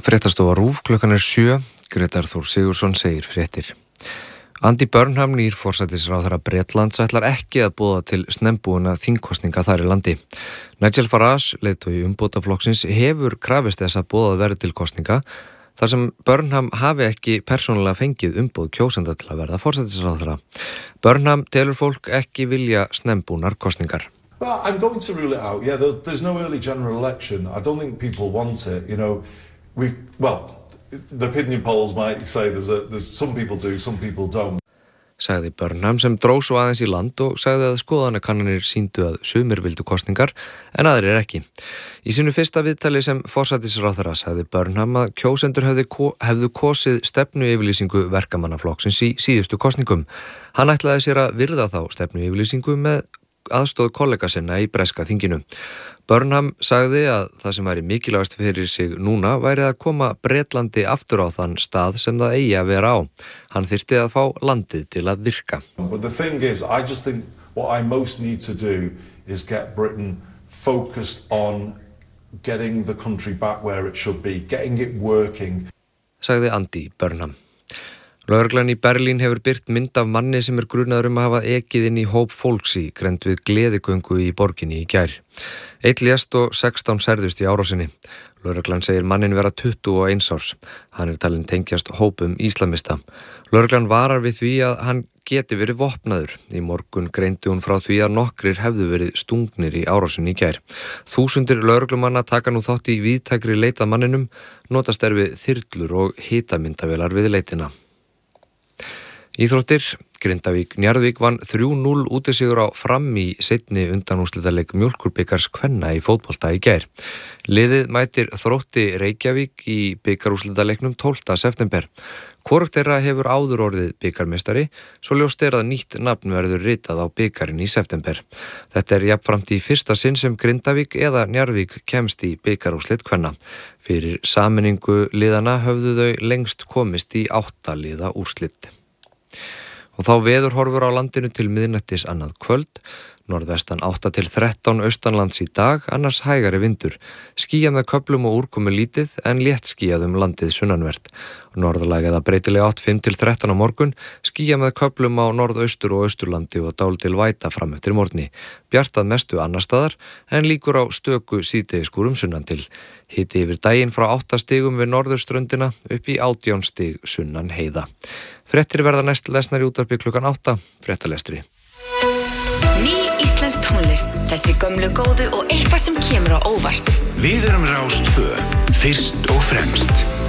Fréttastofa RÚV, klukkan 7, Grétar Þór Sigurðsson segir fréttir. Andy Burnham, nýr forsætisráðherra Bretlands, ætlar ekki að boða til snembúinna þingkosninga þar í landi. Nigel Farage, leiðtogi umbótaflokksins, hefur krafist þess að boðað verði til kosninga, þar sem Burnham hafi ekki persónulega fengið umboð kjósenda til að verða forsætisráðherra. Burnham telur fólk ekki vilja snembúnar kosningar. Well, I'm going to rule it out. Yeah, there's no early general election. I don't think people want it. You know, the opinion polls might say there's some people do, some people don't. Sagði Burnham sem dró svo aðeins í land og sagði að skoðanakannanir sýndu að sumir vildu kosningar en aðrir ekki. Í sínu fyrsta viðtali sem forsætisráðherra sagði Burnham að kjósendur hefðu kosið stefnuyfirlýsingu verkamannaflokksins í síðustu kosningum. Hann ætlaði sér að virða þá stefnuyfirlýsingu með aðstóð kollega sinna í breska þinginu. Burnham sagði að það sem væri mikilvægast fyrir sig núna væri að koma Bretlandi aftur á þann stað sem það eigi að vera á. Hann þyrfti að fá landið til að virka. But the thing is, I just think what I most need to do is get Britain focused on getting the country back where it should be, getting it working. Sagði Andy Burnham. Lögreglan í Berlín hefur birt mynd af manni sem grunaður að hafa ekið inn í hóp fólks í grennd við gleðigöngu í borginni í gær. 1 lést og 16 særðust í árásinni. Lögreglan segir mannin vera 21 árs. Hann talinn tengjast hópum íslamista. Lögreglan varar við því að hann geti verið vopnaður. Í morgun greindi hún frá því að nokkrir hefðu verið stungnir í árásinni í gær. Þúsundir lögreglumanna taka nú þátt í víðtækri leit að manninum, notast við þyrlur og hitamyndavélar við leitina. Íþróttir, Grindavík Njarðvík vann 3-0 útisigur á Fram í seinni undanúrslitaleik Mjólkurbikars kvenna í fótbolta í gær. Liðið mætir Þrótti Reykjavík í bikarúrslitaleiknum 12. september. Hvorugt þeirra hefur áður orðið bikarmeistari, svo ljóst að nýtt nafn verður ritað á bikarinn í september. Þetta jafnframt í fyrsta sinn sem Grindavík eða Njarðvík kemst í bikarúrslit kvenna. Fyrir sameiningu liðana höfðu þau lengst komist í 8 liða úrslit. Og þá veðurhorfur á landinu til miðnættis annað kvöld, norðvestan 8 til 13 austanlands í dag, annars hægari vindur. Skýjað með köflum og úrkomu lítið en létt skýjað landið sunnanvert. Norðlæg eða breytileg 8 5 til 13 á morgun, skýjað með köflum á norðaustur og austurlandi og dálítil væta fram eftir morgni. Bjartað mestu annars staðar en líkur á stöku síðdegisskúrum sunnan til. Hiti yfir daginn frá 8 stigum við norðurströndina upp í 18 stig sunnan heiða. Fréttir verða næst lesnar í útvarpi klukkan 8, fréttalestri. Ný íslensk tónlist, þessi gömlu góðu og eitthvað sem kemur á óvart. Við erum Rás 2, fyrst og fremst.